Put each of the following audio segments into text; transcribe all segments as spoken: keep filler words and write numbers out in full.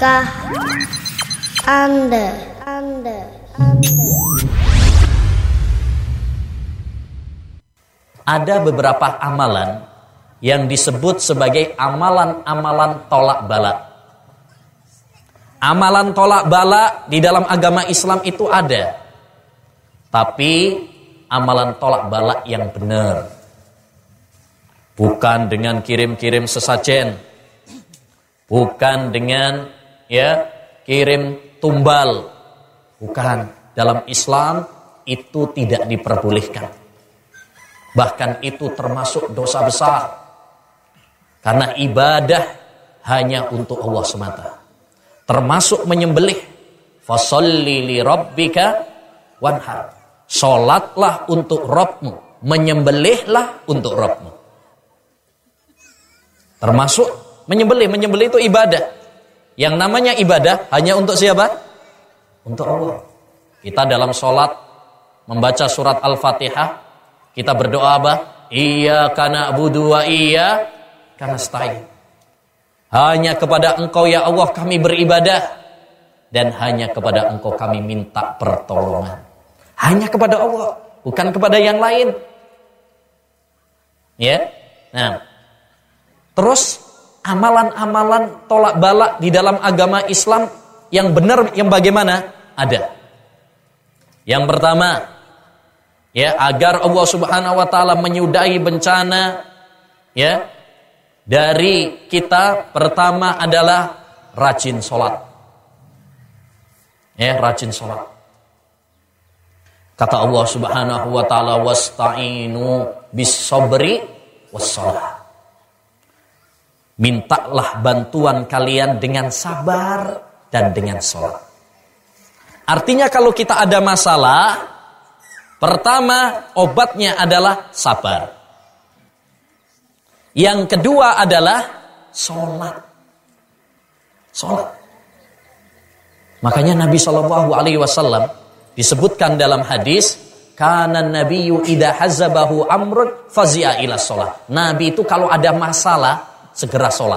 Tahukah Anda, Anda, Anda ada beberapa amalan yang disebut sebagai amalan-amalan tolak bala. Amalan tolak bala di dalam agama Islam itu ada. Tapi amalan tolak bala yang benar. Bukan dengan kirim-kirim sesajen. Bukan dengan ya kirim tumbal. Bukan. Dalam Islam itu tidak diperbolehkan. Bahkan itu termasuk dosa besar. Karena ibadah hanya untuk Allah semata. Termasuk menyembelih. Fasholli li rabbika wanhar. Salatlah untuk Rabbmu. Menyembelihlah untuk Rabbmu. Termasuk menyembelih. Menyembelih itu ibadah. Yang namanya ibadah hanya untuk siapa? Untuk Allah. Kita dalam sholat membaca surat Al-Fatihah. Kita berdoa apa? Iyyaka na'budu wa iyyaka nasta'in. Hanya kepada Engkau ya Allah kami beribadah. Dan hanya kepada Engkau kami minta pertolongan. Hanya kepada Allah. Bukan kepada yang lain. Ya. Nah. Terus amalan-amalan tolak bala di dalam agama Islam yang benar yang bagaimana? Ada. Yang pertama, ya, agar Allah Subhanahu wa taala menyudahi bencana ya dari kita, pertama adalah rajin sholat. Ya, rajin sholat. Kata Allah Subhanahu wa taala, wasta'inu bis-sabri was-shalah. Mintalah bantuan kalian dengan sabar dan dengan sholat. Artinya kalau kita ada masalah, pertama obatnya adalah sabar. Yang kedua adalah sholat. Sholat. Makanya Nabi shallallahu alaihi wasallam disebutkan dalam hadis, kana nabiyyu idza hazabahu amrun fazi'a ila sholat. Nabi itu kalau ada masalah segera sholat.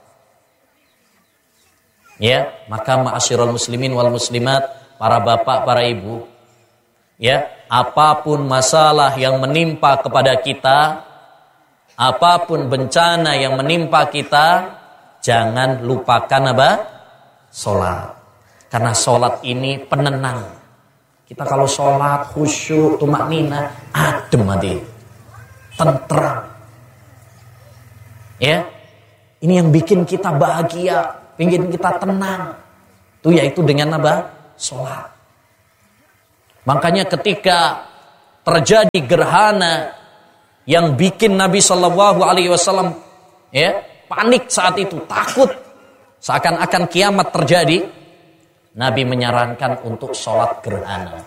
Ya, maka ma'asyiral muslimin wal muslimat, para bapak, para ibu, ya, apapun masalah yang menimpa kepada kita, apapun bencana yang menimpa kita, jangan lupakan apa? Sholat. Karena sholat ini penenang. Kita kalau sholat khusyuk, tumaknina, adem hati, tentram. Ya, ini yang bikin kita bahagia, bikin kita tenang. Itu yaitu dengan apa? Sholat. Makanya ketika terjadi gerhana yang bikin Nabi Shallallahu Alaihi Wasallam ya panik saat itu, takut seakan-akan kiamat terjadi, Nabi menyarankan untuk sholat gerhana.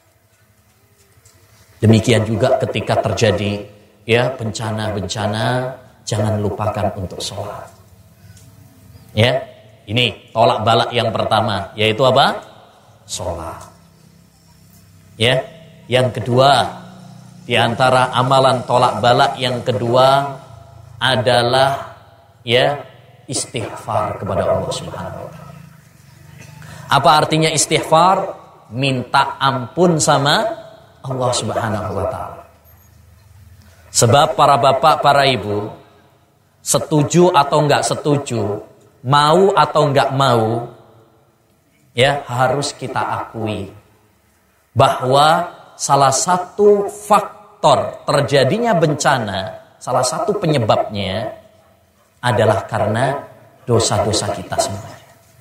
Demikian juga ketika terjadi ya bencana-bencana, jangan lupakan untuk sholat. Ya, ini tolak balak yang pertama, yaitu apa? Sholat. Ya, yang kedua, di antara amalan tolak balak yang kedua adalah ya istighfar kepada Allah Subhanahu wa taala. Apa artinya istighfar? Minta ampun sama Allah Subhanahu wa taala. Sebab para bapak, para ibu, setuju atau enggak setuju, mau atau enggak mau, ya harus kita akui bahwa salah satu faktor terjadinya bencana, salah satu penyebabnya adalah karena dosa-dosa kita semuanya.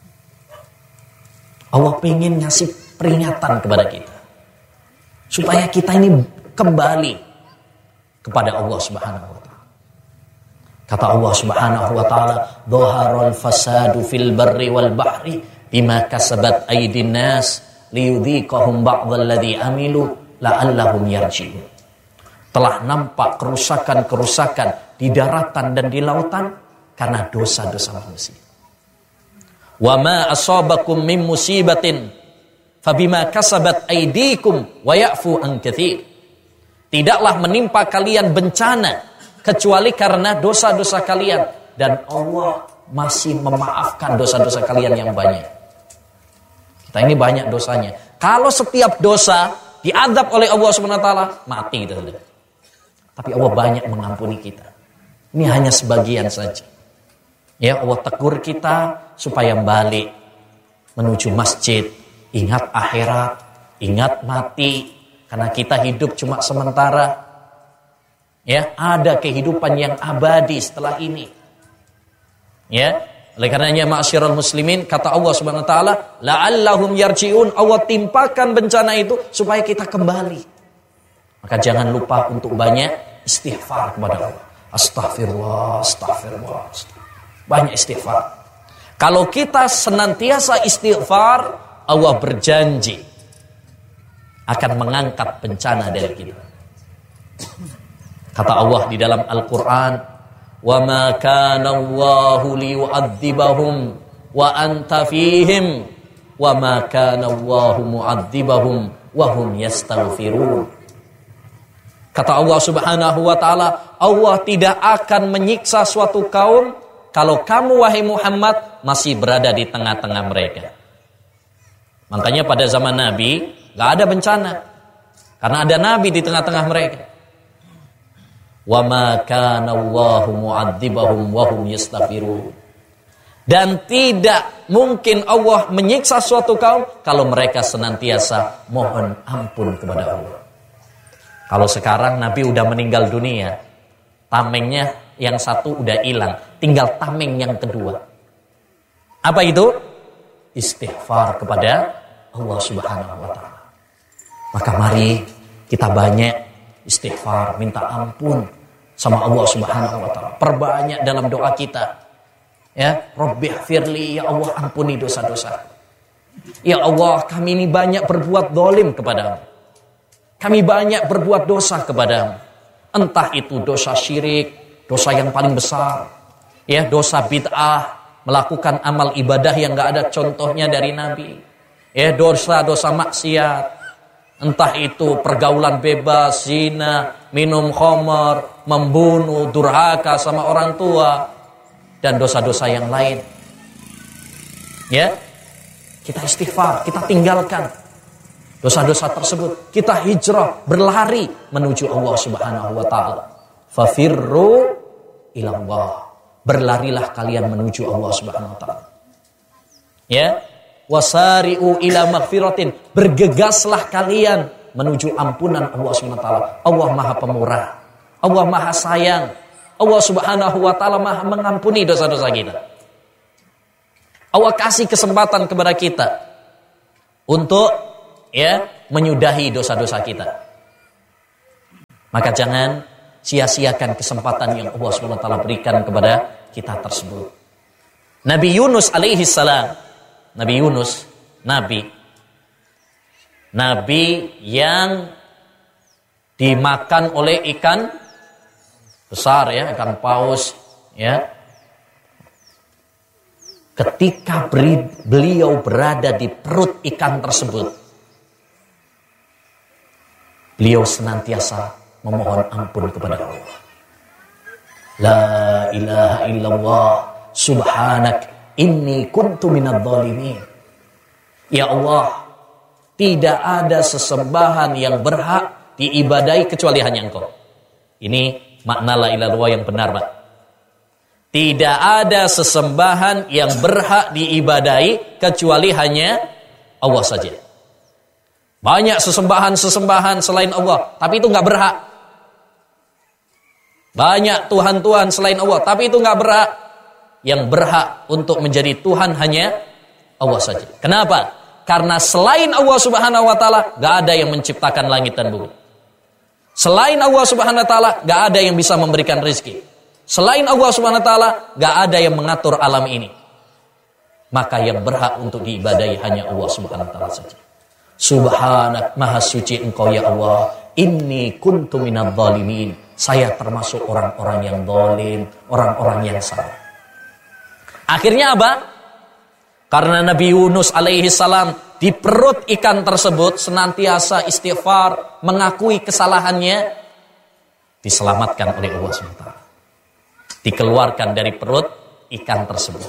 Allah pengen ngasih peringatan kepada kita supaya kita ini kembali kepada Allah Subhanahu wa taala. Kata Allah Subhanahu wa taala, "Dhaharal fasadu fil barri wal bahri bima kasabat aydin nas liyudhiqahum ba'dalladzi amilu la'allahum yarji'un." Telah nampak kerusakan-kerusakan di daratan dan di lautan karena dosa-dosa manusia. Wa ma asabakum min musibatin fabima kasabat aydikum wa ya'fu an katsir. Tidaklah menimpa kalian bencana kecuali karena dosa-dosa kalian, dan Allah masih memaafkan dosa-dosa kalian yang banyak. Kita ini banyak dosanya. Kalau setiap dosa diadab oleh Allah subhanahu wa taala, mati kita sudah. Tapi Allah banyak mengampuni kita. Ini hanya sebagian saja. Ya, Allah tegur kita supaya balik menuju masjid. Ingat akhirat, ingat mati. Karena kita hidup cuma sementara. Ya, ada kehidupan yang abadi setelah ini. Ya, oleh karenanya ma'asyiral muslimin, kata Allah Subhanahu wa taala, la'allahum yarji'un, Allah timpakan bencana itu supaya kita kembali. Maka jangan lupa untuk banyak istighfar kepada Allah. Astaghfirullah, astaghfirullah. Banyak istighfar. Kalau kita senantiasa istighfar, Allah berjanji akan mengangkat bencana dari kita. Kata Allah di dalam Al-Qur'an, "Wa ma kana Allahu liyu'adzibahum wa anta fihim wa ma kana Allahu mu'adzibahum wa hum yastaghfirun." Kata Allah Subhanahu wa taala, Allah tidak akan menyiksa suatu kaum kalau kamu wahai Muhammad masih berada di tengah-tengah mereka. Makanya pada zaman Nabi enggak ada bencana karena ada Nabi di tengah-tengah mereka. Wa ma kana Allahu mu'adzibahum wa hum yastaghfirun. Dan tidak mungkin Allah menyiksa suatu kaum kalau mereka senantiasa mohon ampun kepada Allah. Kalau sekarang Nabi udah meninggal dunia, tamengnya yang satu udah hilang, tinggal tameng yang kedua. Apa itu? Istighfar kepada Allah Subhanahu wa taala. Maka mari kita banyak istighfar, minta ampun sama Allah Subhanahu wa taala. Perbanyak dalam doa kita. Ya, Rabbighfirli, ya Allah ampuni dosa-dosa. Ya Allah, kami ini banyak berbuat zalim kepadamu. Kami banyak berbuat dosa kepadamu. Entah itu dosa syirik, dosa yang paling besar, ya, dosa bid'ah, melakukan amal ibadah yang enggak ada contohnya dari Nabi. Ya, dosa-dosa maksiat. Entah itu pergaulan bebas, zina, minum khamar, membunuh, durhaka sama orang tua, dan dosa-dosa yang lain. Ya, kita istighfar, kita tinggalkan dosa-dosa tersebut. Kita hijrah, berlari menuju Allah Subhanahu wa taala. Fafirru ilallah. Berlarilah kalian menuju Allah Subhanahu wa taala. Ya, wasari'u ila maghfiratin. Bergegaslah kalian menuju ampunan Allah Subhanahu wa taala. Allah Maha Pemurah. Allah Maha Sayang. Allah Subhanahu wa taala Maha mengampuni dosa-dosa kita. Allah kasih kesempatan kepada kita untuk ya menyudahi dosa-dosa kita. Maka jangan sia-siakan kesempatan yang Allah subhanahu wa taala berikan kepada kita tersebut. Nabi Yunus alaihi salam, Nabi Yunus, Nabi Nabi yang dimakan oleh ikan besar, ya, ikan paus, ya. Ketika beri, beliau berada di perut ikan tersebut, beliau senantiasa memohon ampun kepada Allah. La ilaha illallah subhanak inni kuntu minadh dhalimin. Ya Allah, tidak ada sesembahan yang berhak diibadai kecuali hanya Engkau. Ini makna la ilaha illallah yang benar, Pak. Tidak ada sesembahan yang berhak diibadai kecuali hanya Allah saja. Banyak sesembahan-sesembahan selain Allah, tapi itu nggak berhak. Banyak Tuhan-Tuhan selain Allah, tapi itu nggak berhak. Yang berhak untuk menjadi Tuhan hanya Allah saja. Kenapa? Karena selain Allah Subhanahu wa taala nggak ada yang menciptakan langit dan bumi. Selain Allah Subhanahu wa taala nggak ada yang bisa memberikan rezeki. Selain Allah Subhanahu wa taala nggak ada yang mengatur alam ini. Maka yang berhak untuk diibadahi hanya Allah Subhanahu wa taala saja. Subhanak, maha suci Engkau ya Allah. Inni kuntu minadh dhalimin. Saya termasuk orang-orang yang zalim, orang-orang yang salah. Akhirnya apa? Karena Nabi Yunus alaihi salam di perut ikan tersebut senantiasa istighfar, mengakui kesalahannya, diselamatkan oleh Allah subhanahu wa taala. Dikeluarkan dari perut ikan tersebut.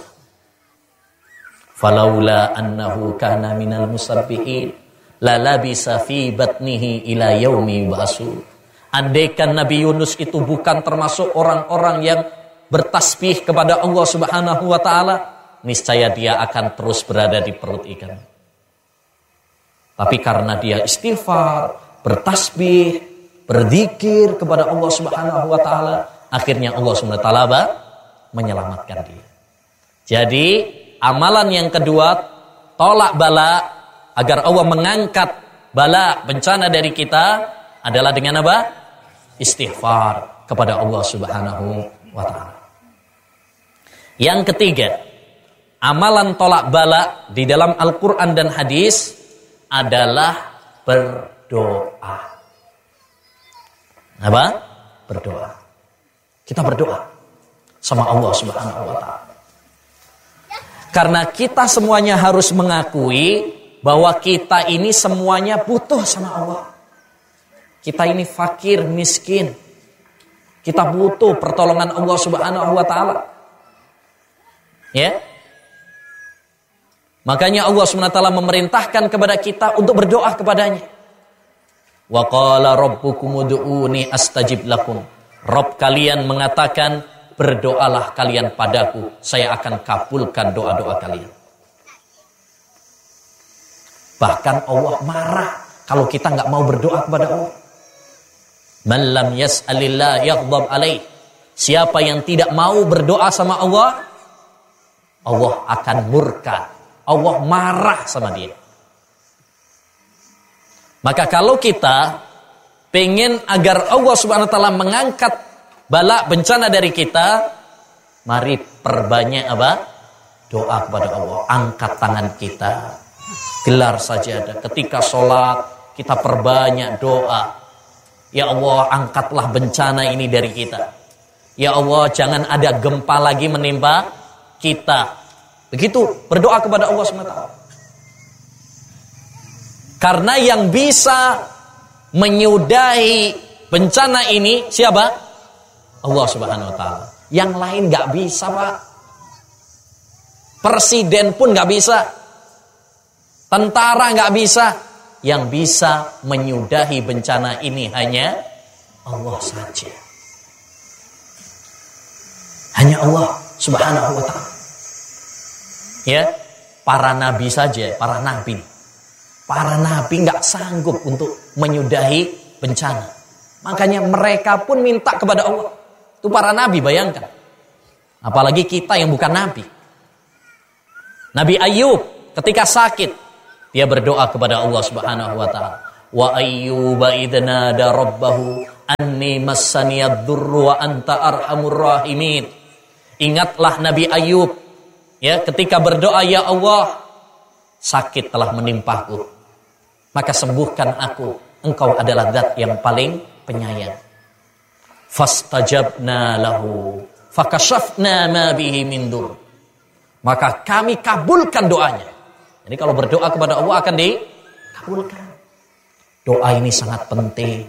Falaula annahu kana minal musabbihin la labisa fi batnihi ila yaumi yub'atsun. Andaikan Nabi Yunus itu bukan termasuk orang-orang yang bertasbih kepada Allah Subhanahu wa taala, niscaya dia akan terus berada di perut ikan. Tapi karena dia istighfar, bertasbih, berzikir kepada Allah Subhanahu wa taala, akhirnya Allah Subhanahu wa taala menyelamatkan dia. Jadi, amalan yang kedua, tolak bala agar Allah mengangkat bala bencana dari kita adalah dengan apa? Istighfar kepada Allah Subhanahu wa taala. Yang ketiga, amalan tolak bala di dalam Al-Quran dan hadis adalah berdoa. Apa? Berdoa. Kita berdoa sama Allah Subhanahu wa taala. Karena kita semuanya harus mengakui bahwa kita ini semuanya butuh sama Allah. Kita ini fakir, miskin. Kita butuh pertolongan Allah Subhanahu wa taala. Ya. Makanya Allah Subhanahu wa taala memerintahkan kepada kita untuk berdoa kepadanya. Wa qala rabbukum ud'uni astajib lakum. Rabb kalian mengatakan, berdoalah kalian padaku, saya akan kabulkan doa-doa kalian. Bahkan Allah marah kalau kita nggak mau berdoa kepada Allah. Man lam yas'alillah yaghdab alaih. Siapa yang tidak mau berdoa sama Allah, Allah akan murka. Allah marah sama dia. Maka kalau kita pengen agar Allah Subhanahu wa taala mengangkat bala bencana dari kita, mari perbanyak apa? Doa kepada Allah. Angkat tangan kita, gelar sajadah. Ketika sholat kita perbanyak doa. Ya Allah, angkatlah bencana ini dari kita. Ya Allah, jangan ada gempa lagi menimpa kita. Begitu berdoa kepada Allah subhanahu wa taala. Karena yang bisa menyudahi bencana ini siapa? Allah Subhanahu wa taala. Yang lain gak bisa, Pak. Presiden pun gak bisa. Tentara gak bisa. Yang bisa menyudahi bencana ini hanya Allah saja. Hanya Allah Subhanahu wa taala. Ya, para nabi saja, para nabi. Para nabi gak sanggup untuk menyudahi bencana. Makanya mereka pun minta kepada Allah. Itu para nabi, bayangkan. Apalagi kita yang bukan nabi. Nabi Ayub ketika sakit, dia berdoa kepada Allah Subhanahu wa taala. Wa ayyuba idna da rabbahu anni massaniyad durru wa anta arhamur rahimin. Ingatlah Nabi Ayub, ya, ketika berdoa, ya Allah, sakit telah menimpaku. Maka sembuhkan aku. Engkau adalah zat yang paling penyayang. Fastajabna lahu fakashafna ma bihi min dur. Maka kami kabulkan doanya. Jadi kalau berdoa kepada Allah akan dikabulkan. Doa ini sangat penting.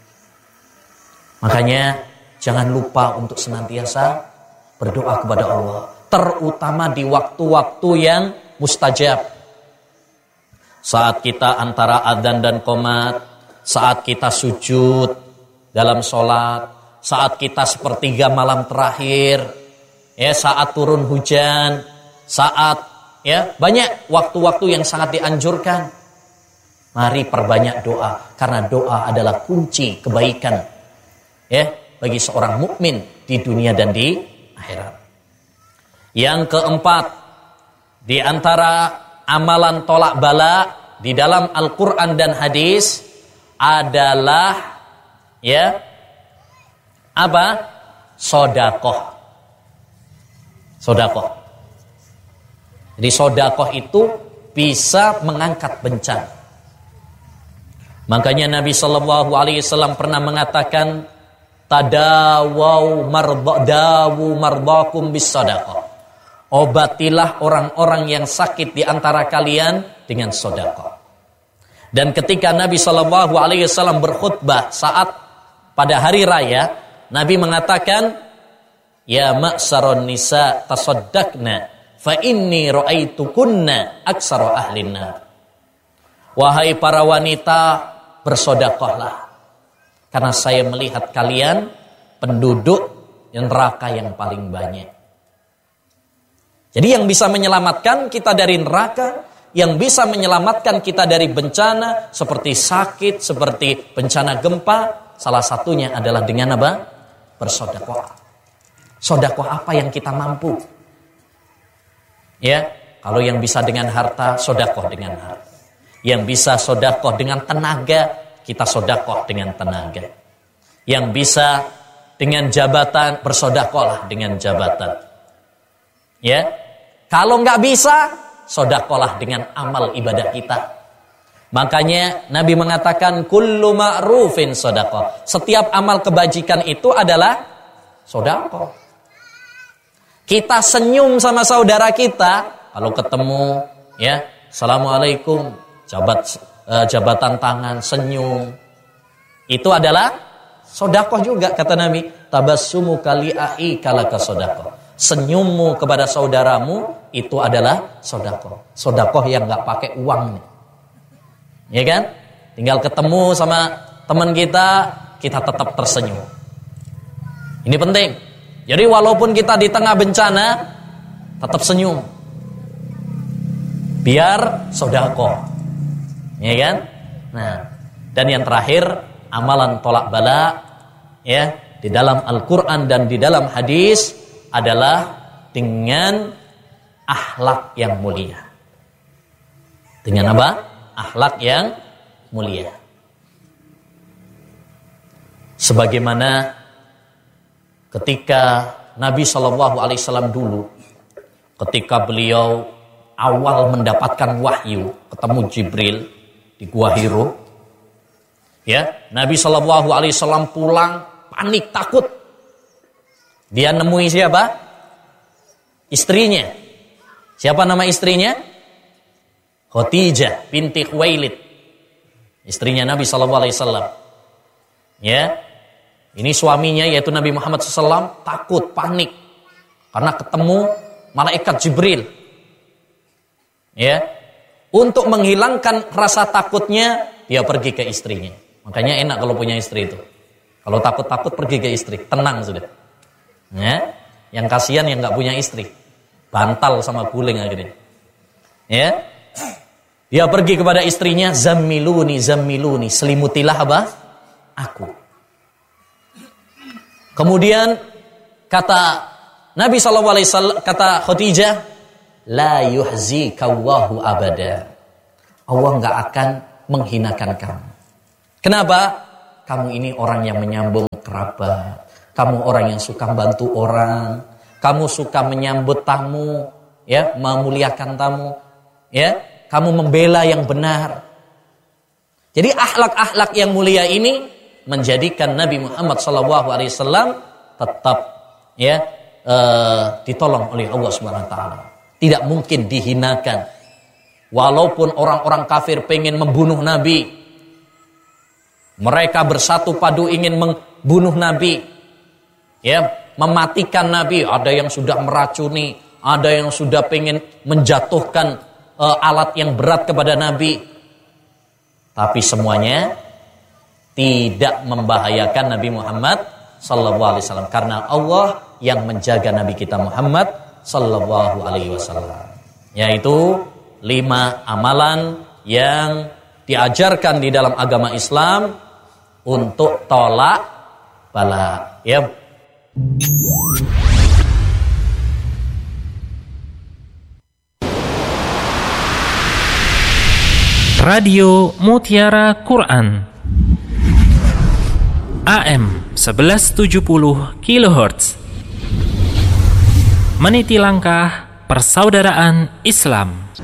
Makanya jangan lupa untuk senantiasa berdoa kepada Allah, terutama di waktu-waktu yang mustajab. Saat kita antara adzan dan qomat, saat kita sujud dalam sholat, saat kita sepertiga malam terakhir, ya, saat turun hujan, saat, ya, banyak waktu-waktu yang sangat dianjurkan. Mari perbanyak doa, karena doa adalah kunci kebaikan, ya, bagi seorang mukmin di dunia dan di akhirat. Yang keempat, di antara amalan tolak bala di dalam Al-Quran dan hadis adalah, ya, apa? Sodakoh. Sodakoh. Jadi sodakoh itu bisa mengangkat bencana. Makanya Nabi Shallallahu Alaihi Wasallam pernah mengatakan, tadawau mardadawu mardakum bis sodakoh. Obatilah orang-orang yang sakit di antara kalian dengan sodakoh. Dan ketika Nabi Shallallahu Alaihi Wasallam berkhutbah saat pada hari raya, Nabi mengatakan, ya ma'saron nisa tasaddaqna fa inni ra'aitukunna aksara ahlin nar. Wahai para wanita, bersedekahlah, karena saya melihat kalian penduduk neraka yang paling banyak. Jadi yang bisa menyelamatkan kita dari neraka, yang bisa menyelamatkan kita dari bencana seperti sakit, seperti bencana gempa, salah satunya adalah dengan apa? Bersedekah. Sedekah apa yang kita mampu? Ya, kalau yang bisa dengan harta, sedekah dengan harta. Yang bisa sedekah dengan tenaga, kita sedekah dengan tenaga. Yang bisa dengan jabatan, bersedekahlah dengan jabatan. Ya, kalau nggak bisa, sedekahlah dengan amal ibadah kita. Makanya Nabi mengatakan kullu ma'rufin sedekah. Setiap amal kebajikan itu adalah sedekah. Kita senyum sama saudara kita kalau ketemu, ya, assalamualaikum, jabat uh, jabatan tangan, senyum. Itu adalah sedekah juga kata Nabi. Tabassumu kali'ai kalaka sedekah. Senyummu kepada saudaramu itu adalah sedekah. Sedekah yang enggak pakai uang nih. Ya kan? Tinggal ketemu sama teman kita, kita tetap tersenyum. Ini penting. Jadi walaupun kita di tengah bencana, tetap senyum. Biar sedekah. Ya kan? Nah, dan yang terakhir, amalan tolak bala, ya, di dalam Al-Qur'an dan di dalam hadis adalah dengan akhlak yang mulia. Dengan apa? Akhlak yang mulia. Sebagaimana ketika Nabi shallallahu alaihi wasallam dulu, ketika beliau awal mendapatkan wahyu, ketemu Jibril di Gua Hiro, ya, Nabi shallallahu alaihi wasallam pulang panik, takut. Dia nemui siapa? Istrinya. Siapa nama istrinya? Khadijah binti Khuwailid. Istrinya Nabi shallallahu alaihi wasallam. Ya. Ini suaminya yaitu Nabi Muhammad shallallahu alaihi wasallam takut, panik karena ketemu malaikat Jibril. Ya. Untuk menghilangkan rasa takutnya, dia pergi ke istrinya. Makanya enak kalau punya istri itu. Kalau takut-takut pergi ke istri, tenang sudah. Ya, yang kasihan yang nggak punya istri, bantal sama guling akhirnya. Ya, dia pergi kepada istrinya, zammiluni, zammiluni, selimutilah apa? Aku. Kemudian kata Nabi shallallahu alaihi wasallam, kata Khadijah, la yuhzika Allahu abada. Allah nggak akan menghinakan kamu. Kenapa? Kamu ini orang yang menyambung kerabat. Kamu orang yang suka bantu orang. Kamu suka menyambut tamu, ya, memuliakan tamu, ya. Kamu membela yang benar. Jadi akhlak-akhlak yang mulia ini menjadikan Nabi Muhammad shallallahu alaihi wasallam tetap, ya, uh, ditolong oleh Allah Subhanahu wa taala. Tidak mungkin dihinakan. Walaupun orang-orang kafir pengen membunuh Nabi, mereka bersatu padu ingin membunuh Nabi, ya, mematikan Nabi. Ada yang sudah meracuni, ada yang sudah pengen menjatuhkan uh, alat yang berat kepada Nabi. Tapi semuanya tidak membahayakan Nabi Muhammad sallallahu alaihi wasallam, karena Allah yang menjaga Nabi kita Muhammad sallallahu alaihi wasallam. Yaitu lima amalan yang diajarkan di dalam agama Islam untuk tolak bala. Ya. Radio Mutiara Quran A M sebelas tujuh puluh kilohertz, meniti langkah persaudaraan Islam.